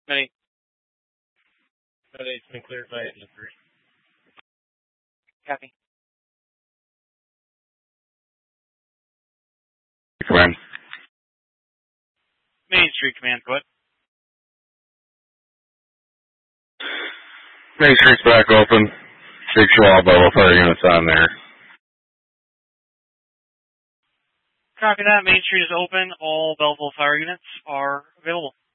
Ready. It's been cleared by engine 3. Copy. Command. Main Street Command, go ahead. Main Street's back open. Make sure all Belleville fire units on there. Copy that. Main Street is open. All Belleville fire units are available.